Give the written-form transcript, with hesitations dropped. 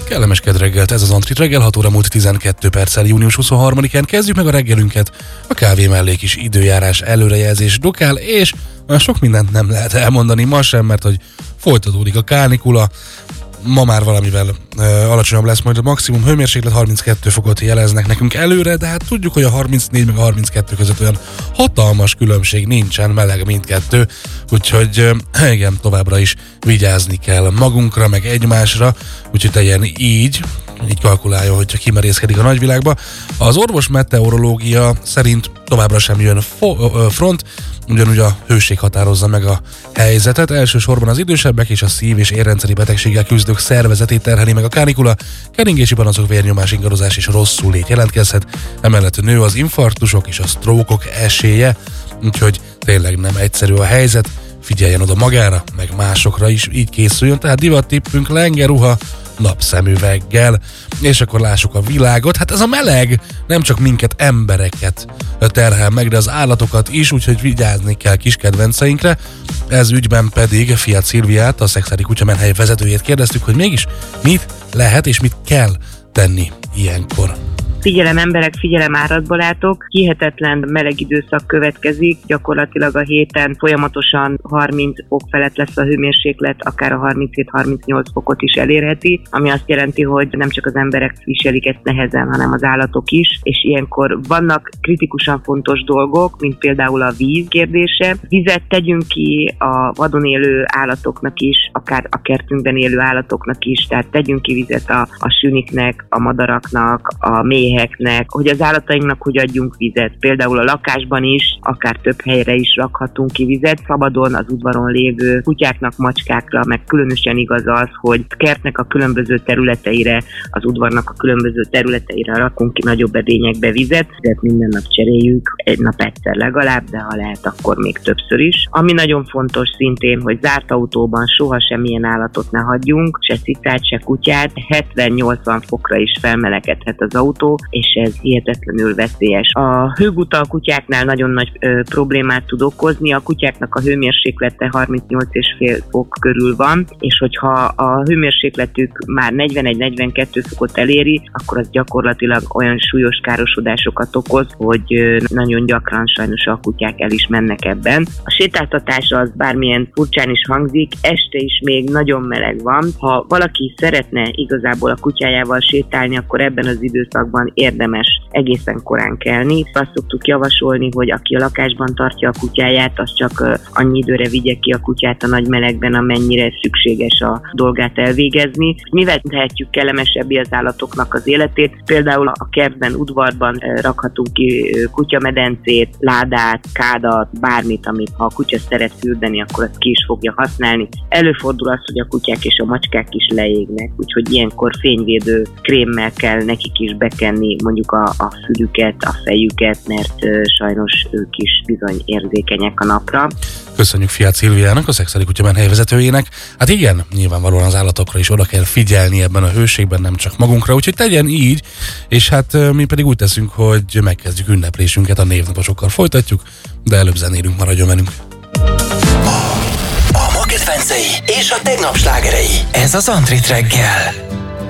Kellemes kedreggelt, ez az Antrit reggel, 6 óra múlt 12 perccel, június 23-án kezdjük meg a reggelünket. A kávé mellé kis időjárás, előrejelzés, dokál, és sok mindent nem lehet elmondani ma sem, mert hogy folytatódik a kánikula. Ma már valamivel alacsonyabb lesz majd a maximum hőmérséklet, 32 fokot jeleznek nekünk előre, de hát tudjuk, hogy a 34 meg a 32 között olyan hatalmas különbség nincsen, meleg mindkettő, úgyhogy igen, továbbra is vigyázni kell magunkra, meg egymásra, úgyhogy tegyen így kalkulálja, hogyha kimerészkedik a nagyvilágba. Az orvos meteorológia szerint továbbra sem jön front, ugyanúgy a hőség határozza meg a helyzetet. Elsősorban az idősebbek és a szív- és érrendszeri betegséggel küzdők szervezetét terheli meg a kánikula, keringési panaszok, vérnyomás, ingadozás és rosszul lét jelentkezhet. Emellett nő az infarktusok és a sztrókok esélye, úgyhogy tényleg nem egyszerű a helyzet. Figyeljen oda magára, meg másokra is, így készüljön. Tehát divattippünk lengeruha, napszemüveggel, és akkor lássuk a világot. Hát ez a meleg nem csak minket, embereket terhel meg, de az állatokat is, úgyhogy vigyázni kell kis kedvenceinkre. Ez ügyben pedig Fiat Szilviát, a Szexádi Kutyamenhely vezetőjét kérdeztük, hogy mégis mit lehet és mit kell tenni ilyenkor. Figyelem emberek, figyelem áradbalátok, hihetetlen meleg időszak következik, gyakorlatilag a héten folyamatosan 30 fok felett lesz a hőmérséklet, akár a 37-38 fokot is elérheti, ami azt jelenti, hogy nem csak az emberek viselik ezt nehezen, hanem az állatok is, és ilyenkor vannak kritikusan fontos dolgok, mint például a víz kérdése. Vizet tegyünk ki a vadon élő állatoknak is, akár a kertünkben élő állatoknak is, tehát tegyünk ki vizet a süniknek, a madaraknak, a méheknek, hogy az állatainknak hogy adjunk vizet. Például a lakásban is, akár több helyre is rakhatunk ki vizet. Szabadon az udvaron lévő kutyáknak, macskákra, meg különösen igaz az, hogy kertnek a különböző területeire, az udvarnak a különböző területeire rakunk ki nagyobb edényekbe vizet. Vizet minden nap cseréljük, egy nap egyszer legalább, de ha lehet, akkor még többször is. Ami nagyon fontos szintén, hogy zárt autóban soha semmilyen állatot ne hagyjunk, se cicát, se kutyát. 70-80 fokra is felmelegedhet az autó, és ez hihetetlenül veszélyes. A hőguta a kutyáknál nagyon nagy problémát tud okozni, a kutyáknak a hőmérséklete 38,5 fok körül van, és hogyha a hőmérsékletük már 41-42 fokot eléri, akkor az gyakorlatilag olyan súlyos károsodásokat okoz, hogy nagyon gyakran sajnos a kutyák el is mennek ebben. A sétáltatás az bármilyen furcsán is hangzik, este is még nagyon meleg van. Ha valaki szeretne igazából a kutyájával sétálni, akkor ebben az időszakban érdemes egészen korán kelni. Azt szoktuk javasolni, hogy aki a lakásban tartja a kutyáját, az csak annyi időre vigye ki a kutyát a nagy melegben, amennyire szükséges a dolgát elvégezni. Mivel tehetjük kellemesebbé az állatoknak az életét? Például a kertben, udvarban rakhatunk ki kutyamedencét, ládát, kádat, bármit, amit ha a kutya szeret fürdeni, akkor azt ki is fogja használni. Előfordul az, hogy a kutyák és a macskák is leégnek, úgyhogy ilyenkor fényvédő krémmel kell nekik is bekenni mondjuk a fülüket, a fejüket, mert sajnos ők is bizony érzékenyek a napra. Köszönjük Fiat Szilviának, a Szexádi Kutyamenhely vezetőjének. Hát igen, nyilvánvalóan az állatokra is oda kell figyelni ebben a hőségben, nem csak magunkra, úgyhogy tegyen így, és hát mi pedig úgy teszünk, hogy megkezdjük ünneplésünket, a névnaposokkal folytatjuk, de előbb zenélünk, maradjon velünk. A ma kedvencei és a tegnap slágerei. Ez az Antrit reggel.